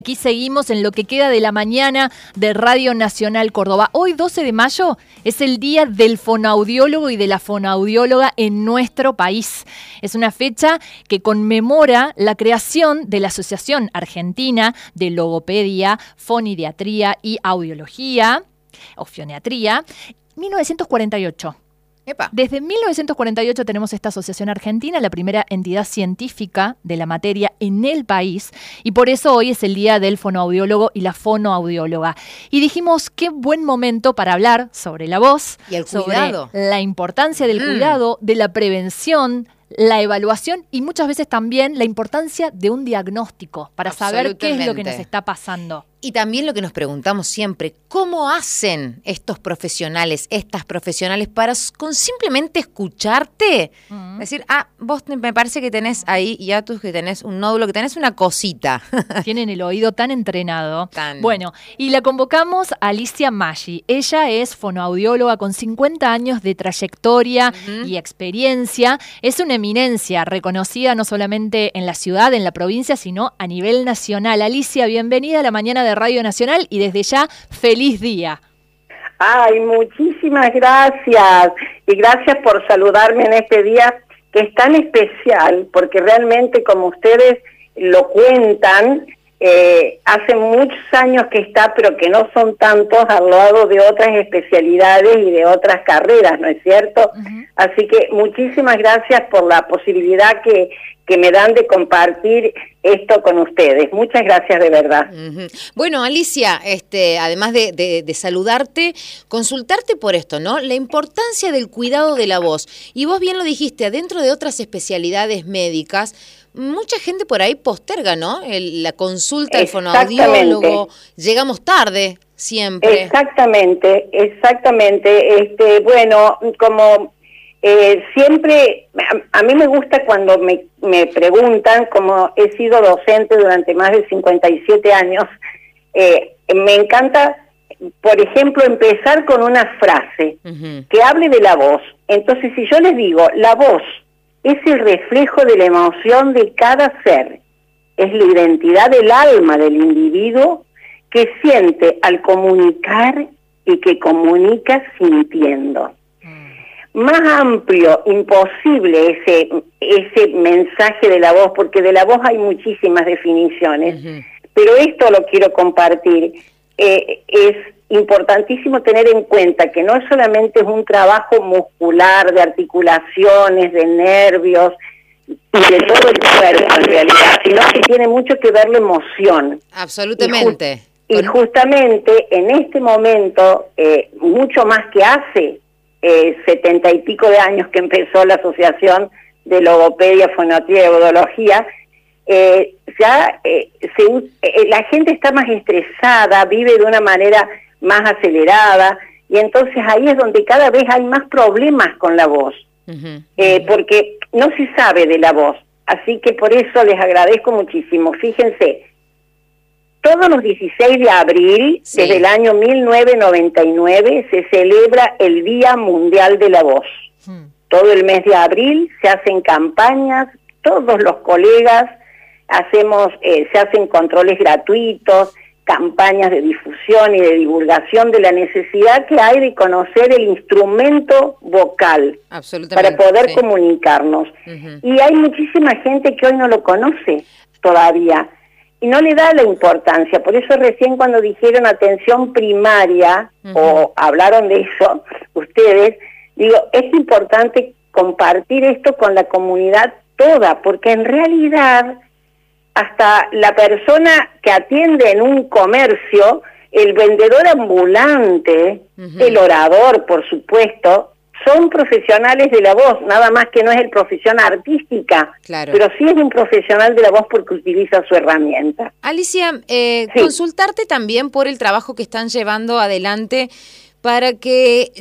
Aquí seguimos en lo que queda de la mañana de Radio Nacional Córdoba. Hoy, 12 de mayo, es el día del fonoaudiólogo y de la fonoaudióloga en nuestro país. Es una fecha que conmemora la creación de la Asociación Argentina de Logopedia, Fonidiatría y Audiología, o Foniatría, 1948. Epa. Desde 1948 tenemos esta asociación argentina, la primera entidad científica de la materia en el país, y por eso hoy es el día del fonoaudiólogo y la fonoaudióloga. Y dijimos, qué buen momento para hablar sobre la voz, y el sobre cuidado, la importancia del cuidado, de la prevención, la evaluación y muchas veces también la importancia de un diagnóstico para saber qué es lo que nos está pasando. Y también lo que nos preguntamos siempre, ¿cómo hacen estos profesionales, estas profesionales para con simplemente escucharte? Decir, vos me parece que tenés ahí hiatus, que tenés un nódulo, que tenés una cosita. Tienen el oído tan entrenado. Bueno, y la convocamos a Alicia Maggi. Ella es fonoaudióloga con 50 años de trayectoria y experiencia. Es una eminencia reconocida no solamente en la ciudad, en la provincia, sino a nivel nacional. Alicia, bienvenida a la mañana de Radio Nacional y desde ya, feliz día. Ay, muchísimas gracias y gracias por saludarme en este día que es tan especial, porque realmente como ustedes lo cuentan, hace muchos años que está, pero que no son tantos al lado de otras especialidades y de otras carreras, ¿no es cierto? Así que muchísimas gracias por la posibilidad que me dan de compartir esto con ustedes. Muchas gracias de verdad. Bueno, Alicia, además de saludarte, consultarte por esto, ¿no? La importancia del cuidado de la voz. Y vos bien lo dijiste, adentro de otras especialidades médicas, mucha gente por ahí posterga, ¿no? La consulta al fonoaudiólogo. Llegamos tarde, siempre. Exactamente. Bueno, como siempre, a mí me gusta cuando me preguntan, como he sido docente durante más de 57 años, me encanta, por ejemplo, empezar con una frase que hable de la voz. Entonces, si yo les digo, la voz es el reflejo de la emoción de cada ser, es la identidad del alma del individuo que siente al comunicar y que comunica sintiendo. Más amplio, imposible ese mensaje de la voz, porque de la voz hay muchísimas definiciones, pero esto lo quiero compartir. Es importantísimo tener en cuenta que no solamente es un trabajo muscular, de articulaciones, de nervios y de todo el cuerpo en realidad, sino que tiene mucho que ver la emoción. Absolutamente. Y justamente en este momento, mucho más que hace 70 y pico de años que empezó la Asociación de Logopedia, Foniatría y Audiología, la gente está más estresada, vive de una manera más acelerada, y entonces ahí es donde cada vez hay más problemas con la voz, porque no se sabe de la voz. Así que por eso les agradezco muchísimo. Fíjense, todos los 16 de abril, desde el año 1999, se celebra el Día Mundial de la Voz. Todo el mes de abril se hacen campañas, todos los colegas se hacen controles gratuitos, campañas de difusión y de divulgación de la necesidad que hay de conocer el instrumento vocal para poder comunicarnos. Y hay muchísima gente que hoy no lo conoce todavía y no le da la importancia. Por eso recién cuando dijeron atención primaria o hablaron de eso ustedes, digo, es importante compartir esto con la comunidad toda, porque en realidad hasta la persona que atiende en un comercio, el vendedor ambulante, el orador, por supuesto, son profesionales de la voz, nada más que no es el profesión artística, pero sí es un profesional de la voz porque utiliza su herramienta. Alicia, consultarte también por el trabajo que están llevando adelante para que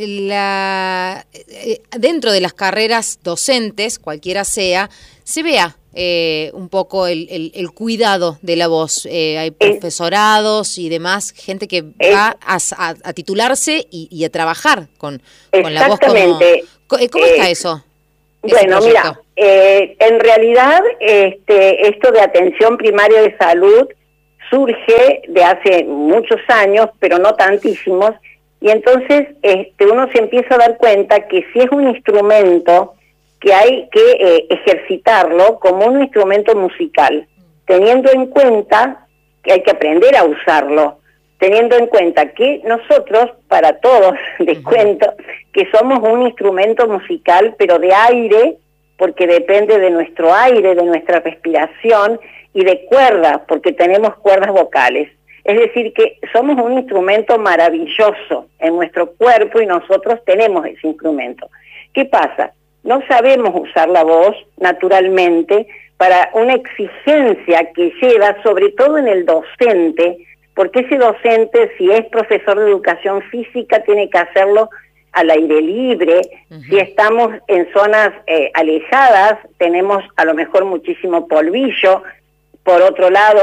dentro de las carreras docentes, cualquiera sea, se vea un poco el cuidado de la voz. Hay profesorados y demás, gente que va a titularse y a trabajar con la voz. ¿Cómo está eso? Bueno, mira, en realidad esto de atención primaria de salud surge de hace muchos años, pero no tantísimos, y entonces uno se empieza a dar cuenta que si es un instrumento que hay que ejercitarlo como un instrumento musical, teniendo en cuenta que hay que aprender a usarlo, teniendo en cuenta que nosotros, para todos, les cuento, que somos un instrumento musical, pero de aire, porque depende de nuestro aire, de nuestra respiración, y de cuerda, porque tenemos cuerdas vocales. Es decir, que somos un instrumento maravilloso en nuestro cuerpo y nosotros tenemos ese instrumento. ¿Qué pasa? No sabemos usar la voz naturalmente para una exigencia que lleva, sobre todo en el docente, porque ese docente, si es profesor de educación física, tiene que hacerlo al aire libre. Si estamos en zonas alejadas, tenemos a lo mejor muchísimo polvillo. Por otro lado,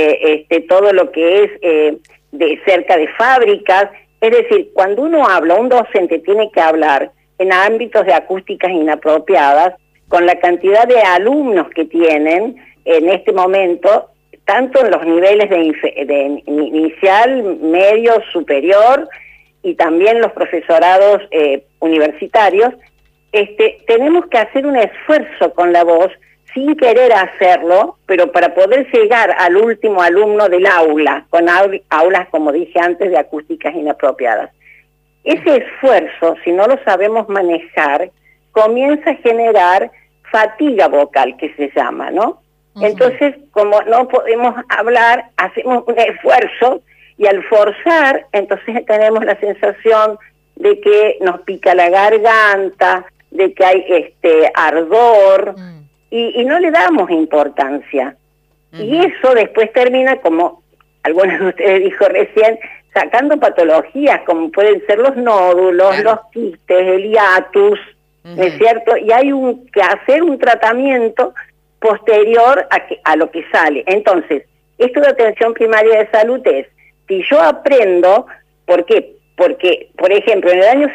todo lo que es de cerca de fábricas. Es decir, cuando uno habla, un docente tiene que hablar en ámbitos de acústicas inapropiadas, con la cantidad de alumnos que tienen en este momento, tanto en los niveles de inicial, medio, superior, y también los profesorados universitarios, tenemos que hacer un esfuerzo con la voz, sin querer hacerlo, pero para poder llegar al último alumno del aula, con aulas, como dije antes, de acústicas inapropiadas. Ese esfuerzo, si no lo sabemos manejar, comienza a generar fatiga vocal, que se llama, ¿no? Entonces, como no podemos hablar, hacemos un esfuerzo, y al forzar, entonces tenemos la sensación de que nos pica la garganta, de que hay ardor, y no le damos importancia. Y eso después termina, como algunos de ustedes dijo recién, sacando patologías, como pueden ser los nódulos, los quistes, el hiatus, ¿no es cierto? Y hay que hacer un tratamiento posterior a lo que sale. Entonces, esto de atención primaria de salud es, si yo aprendo, ¿por qué? Porque, por ejemplo, en el año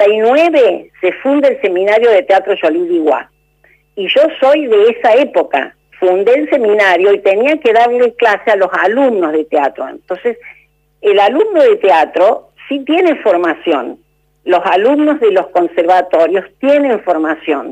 69 se funda el Seminario de Teatro Yolí de Iguá. Y yo soy de esa época, fundé el seminario y tenía que darle clase a los alumnos de teatro. Entonces, el alumno de teatro sí tiene formación, los alumnos de los conservatorios tienen formación,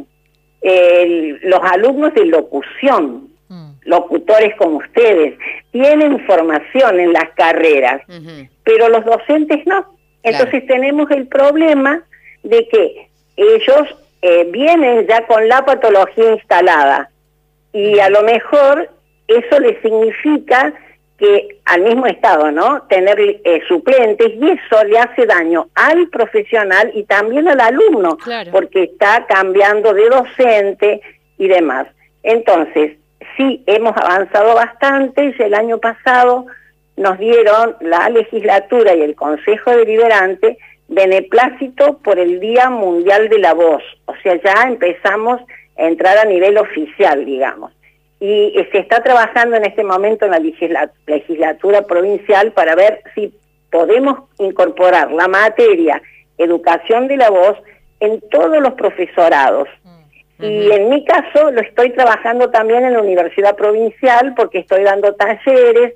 los alumnos de locución, locutores como ustedes, tienen formación en las carreras, pero los docentes no. Entonces tenemos el problema de que ellos vienen ya con la patología instalada y a lo mejor eso les significa que al mismo estado, ¿no? Tener suplentes, y eso le hace daño al profesional y también al alumno, porque está cambiando de docente y demás. Entonces, sí, hemos avanzado bastante, y el año pasado nos dieron la legislatura y el Consejo Deliberante beneplácito por el Día Mundial de la Voz. O sea, ya empezamos a entrar a nivel oficial, digamos. Y se está trabajando en este momento en la legislatura provincial para ver si podemos incorporar la materia educación de la voz en todos los profesorados. Y en mi caso lo estoy trabajando también en la Universidad Provincial, porque estoy dando talleres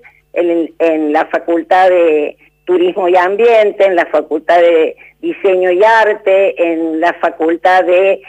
en la Facultad de Turismo y Ambiente, en la Facultad de Diseño y Arte, en la Facultad de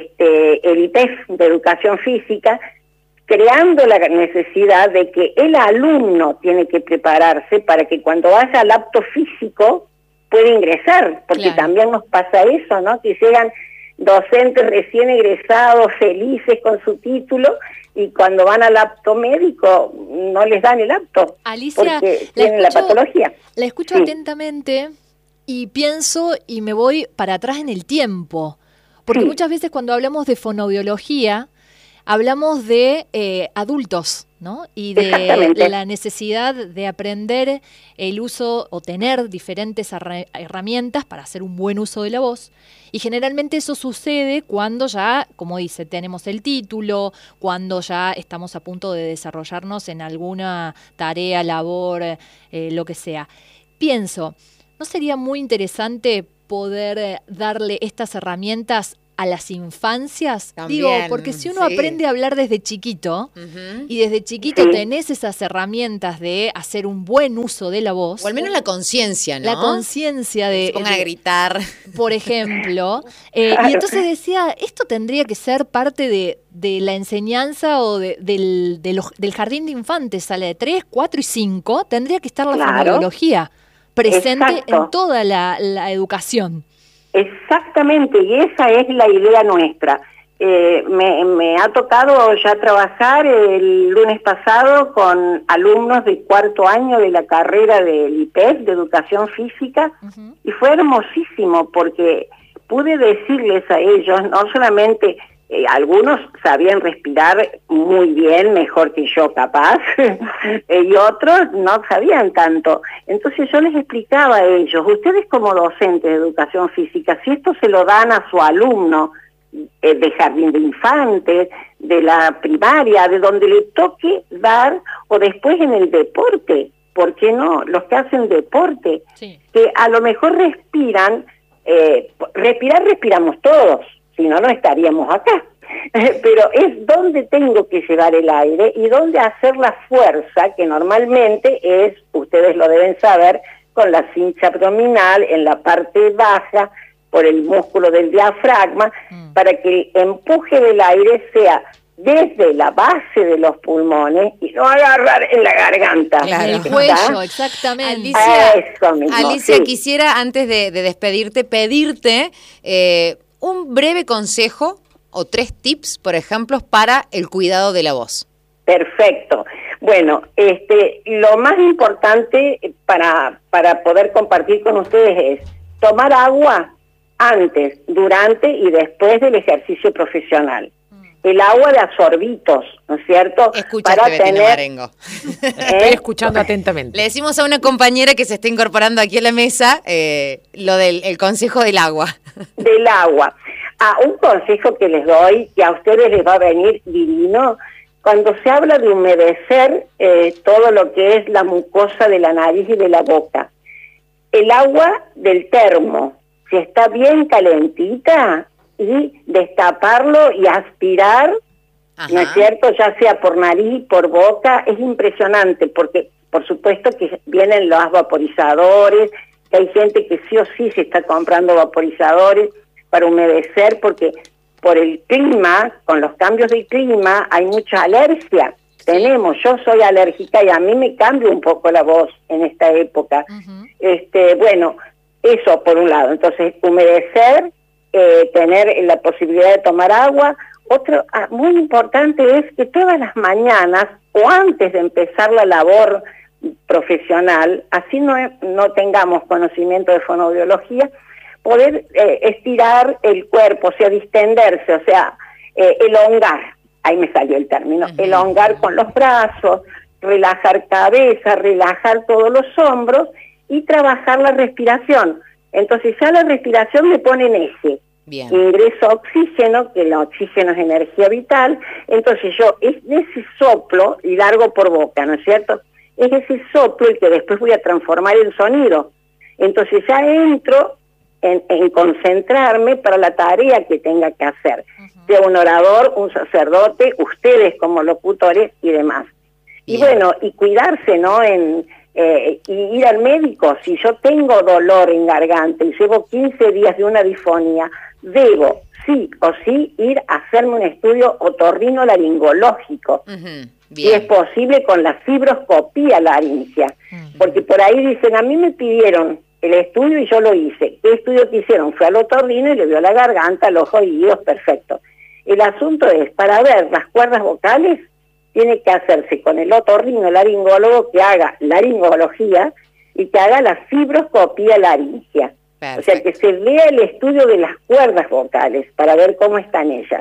el IPEF, de Educación Física, creando la necesidad de que el alumno tiene que prepararse para que cuando vaya al acto físico pueda ingresar, porque también nos pasa eso, ¿no? Que llegan docentes recién egresados, felices con su título, y cuando van al apto médico no les dan el apto, Alicia, porque tienen la patología. La escucho atentamente y pienso y me voy para atrás en el tiempo, porque muchas veces cuando hablamos de fonoaudiología hablamos de adultos, ¿no? Y de la necesidad de aprender el uso o tener diferentes herramientas para hacer un buen uso de la voz. Y generalmente eso sucede cuando ya, como dice, tenemos el título, cuando ya estamos a punto de desarrollarnos en alguna tarea, labor, lo que sea. Pienso, ¿no sería muy interesante poder darle estas herramientas a las infancias? También, Digo, porque si uno aprende a hablar desde chiquito y desde chiquito tenés esas herramientas de hacer un buen uso de la voz. O al menos la conciencia, ¿no? La conciencia de... Se pongan a gritar. Por ejemplo. Y entonces decía, esto tendría que ser parte de la enseñanza o del jardín de infantes, sala de 3, 4 y 5, tendría que estar la fonoaudiología presente en toda la educación. Exactamente, y esa es la idea nuestra. Me ha tocado ya trabajar el lunes pasado con alumnos de 4º año de la carrera del IPEF, de Educación Física, y fue hermosísimo porque pude decirles a ellos, no solamente... algunos sabían respirar muy bien, mejor que yo capaz, y otros no sabían tanto. Entonces yo les explicaba a ellos, ustedes como docentes de educación física, si esto se lo dan a su alumno de jardín de infantes, de la primaria, de donde le toque dar, o después en el deporte, ¿por qué no? Los que hacen deporte, que a lo mejor respiran, respiramos todos, si no, no estaríamos acá. Pero es donde tengo que llevar el aire y donde hacer la fuerza, que normalmente es, ustedes lo deben saber, con la cincha abdominal, en la parte baja, por el músculo del diafragma, para que el empuje del aire sea desde la base de los pulmones y no agarrar en la garganta. Claro. En el cuello, exactamente. Alicia, quisiera antes de despedirte, pedirte un breve consejo o 3 tips, por ejemplo, para el cuidado de la voz. Perfecto. Bueno, lo más importante para poder compartir con ustedes es tomar agua antes, durante y después del ejercicio profesional. El agua de absorbitos, ¿no es cierto? Escuchaste, para Betina Marengo. Estoy escuchando atentamente. Le decimos a una compañera que se está incorporando aquí a la mesa lo del consejo del agua. Del agua. Un consejo que les doy, que a ustedes les va a venir divino, cuando se habla de humedecer todo lo que es la mucosa de la nariz y de la boca. El agua del termo, si está bien calentita, y destaparlo y aspirar, ¿no es cierto? Ya sea por nariz, por boca, es impresionante, porque por supuesto que vienen los vaporizadores, que hay gente que sí o sí se está comprando vaporizadores para humedecer, porque por el clima, con los cambios del clima, hay mucha alergia. Yo soy alérgica y a mí me cambia un poco la voz en esta época. Bueno, eso por un lado. Entonces, humedecer, tener la posibilidad de tomar agua. Otro muy importante es que todas las mañanas o antes de empezar la labor profesional, así no tengamos conocimiento de fonoaudiología, poder estirar el cuerpo, o sea, distenderse, o sea, elongar, ahí me salió el término, elongar con los brazos, relajar cabeza, relajar todos los hombros y trabajar la respiración. Entonces ya la respiración me pone en eje. Bien. Ingreso oxígeno, que el oxígeno es energía vital, entonces yo es ese soplo y largo por boca, ¿no es cierto? Es ese soplo el que después voy a transformar en sonido. Entonces ya entro en concentrarme para la tarea que tenga que hacer, sea un orador, un sacerdote, ustedes como locutores y demás. Bien. Y bueno, y cuidarse, ¿no? Y ir al médico. Si yo tengo dolor en garganta y llevo 15 días de una disfonía, debo sí o sí ir a hacerme un estudio otorrinolaringológico. Si es posible con la fibroscopía laringea, porque por ahí dicen, a mí me pidieron el estudio y yo lo hice. ¿Qué estudio que hicieron? Fue al otorrino y le vio la garganta, los oídos, perfecto. El asunto es, para ver las cuerdas vocales, tiene que hacerse con el otorrinolaringólogo que haga laringología y que haga la fibroscopía laringea. Perfecto. O sea, que se vea el estudio de las cuerdas vocales para ver cómo están ellas.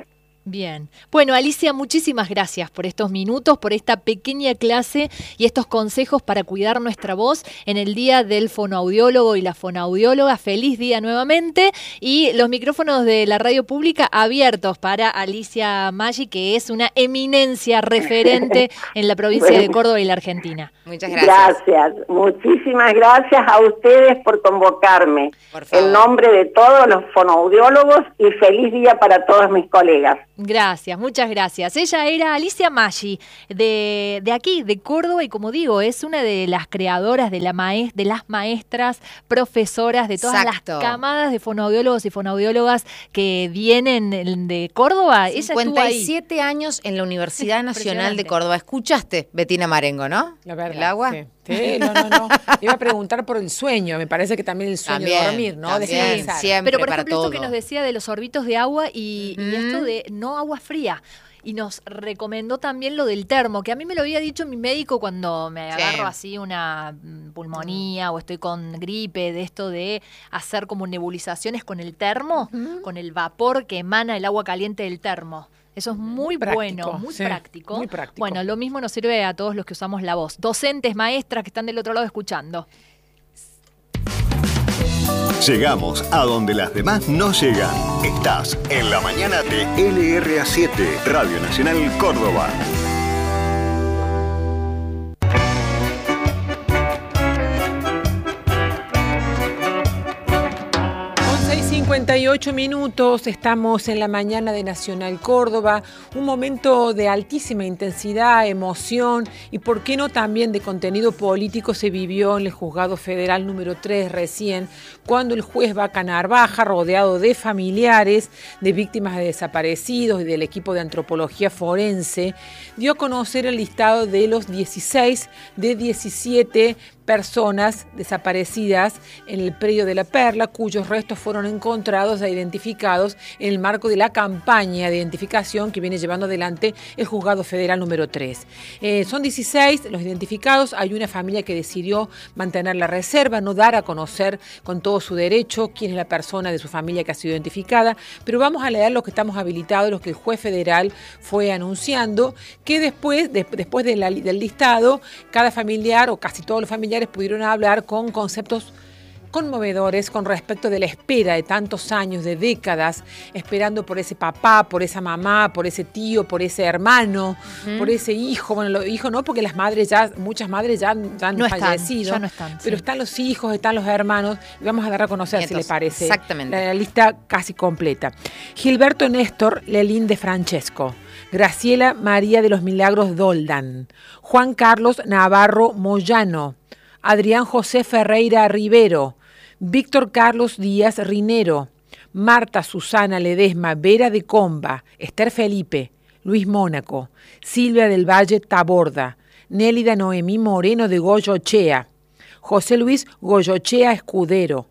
Bien. Bueno, Alicia, muchísimas gracias por estos minutos, por esta pequeña clase y estos consejos para cuidar nuestra voz en el Día del Fonoaudiólogo y la Fonoaudióloga. Feliz día nuevamente y los micrófonos de la radio pública abiertos para Alicia Maggi, que es una eminencia referente en la provincia de Córdoba y la Argentina. Muchas gracias. Gracias, muchísimas gracias a ustedes por convocarme. Por favor. En nombre de todos los fonoaudiólogos y feliz día para todos mis colegas. Gracias, muchas gracias. Ella era Alicia Maggi, de aquí, de Córdoba, y como digo, es una de las creadoras de las maestras, profesoras de todas Exacto. las camadas de fonoaudiólogos y fonoaudiólogas que vienen de Córdoba. Ella estuvo ahí. 57 años en la Universidad Nacional de Impresionante. Córdoba. ¿Escuchaste, Bettina Marengo, no? La verdad. ¿El agua? Sí. Sí, no. Iba a preguntar por el sueño. Me parece que también el sueño de dormir, ¿no? También, Descansar. siempre, Pero por para ejemplo, todo. esto que nos decía de los sorbitos de agua y esto de no agua fría. Y nos recomendó también lo del termo, que a mí me lo había dicho mi médico cuando me agarro así una pulmonía o estoy con gripe, de esto de hacer como nebulizaciones con el termo, con el vapor que emana el agua caliente del termo. Eso es muy práctico, bueno, muy sí, práctico. muy práctico. Bueno, lo mismo nos sirve a todos los que usamos la voz. Docentes, maestras que están del otro lado escuchando. Llegamos a donde las demás no llegan. Estás en la mañana de LRA7, Radio Nacional Córdoba. 58 minutos, estamos en la mañana de Nacional Córdoba, un momento de altísima intensidad, emoción y por qué no también de contenido político se vivió en el Juzgado Federal número 3 recién, cuando el juez Vaca Narvaja, rodeado de familiares, de víctimas de desaparecidos y del equipo de antropología forense, dio a conocer el listado de los 16 de 17 personas desaparecidas en el predio de La Perla, cuyos restos fueron encontrados e identificados en el marco de la campaña de identificación que viene llevando adelante el Juzgado Federal número 3. Son 16 los identificados, hay una familia que decidió mantener la reserva, no dar a conocer con todo su derecho quién es la persona de su familia que ha sido identificada, pero vamos a leer los que estamos habilitados, los que el juez federal fue anunciando, que después del listado, cada familiar o casi todos los familiares pudieron hablar con conceptos conmovedores con respecto de la espera de tantos años, de décadas, esperando por ese papá, por esa mamá, por ese tío, por ese hermano, por ese hijo. Bueno, los hijos no, porque las madres muchas madres ya han No fallecido. están, ya no están, pero sí. están los hijos, están los hermanos, y vamos a dar a conocer, Nietos, si le parece, exactamente. la lista casi completa. Gilberto Néstor Lelín de Francesco, Graciela María de los Milagros Doldan, Juan Carlos Navarro Moyano, Adrián José Ferreira Rivero, Víctor Carlos Díaz Rinero, Marta Susana Ledesma Vera de Comba, Esther Felipe, Luis Mónaco, Silvia del Valle Taborda, Nélida Noemí Moreno de Goyochea, José Luis Goyochea Escudero,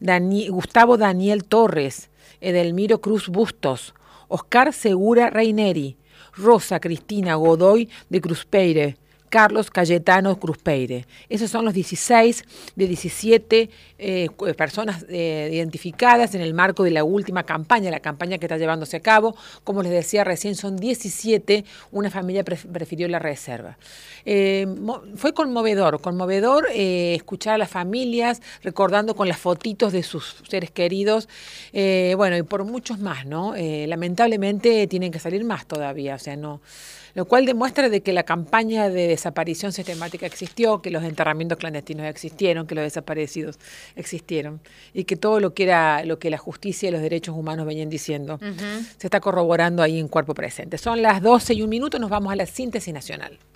Gustavo Daniel Torres, Edelmiro Cruz Bustos, Oscar Segura Reineri, Rosa Cristina Godoy de Cruzpeire, Carlos Cayetano Cruzpeire. Esos son los 16 de 17 personas identificadas en el marco de la última campaña, la campaña que está llevándose a cabo. Como les decía recién, son 17, una familia prefirió la reserva. Fue conmovedor escuchar a las familias, recordando con las fotitos de sus seres queridos, bueno, y por muchos más, ¿no? Lamentablemente tienen que salir más todavía, o sea, no... Lo cual demuestra de que la campaña de desaparición sistemática existió, que los enterramientos clandestinos existieron, que los desaparecidos existieron y que todo lo que la justicia y los derechos humanos venían diciendo se está corroborando ahí en cuerpo presente. Son las 12:01, nos vamos a la síntesis nacional.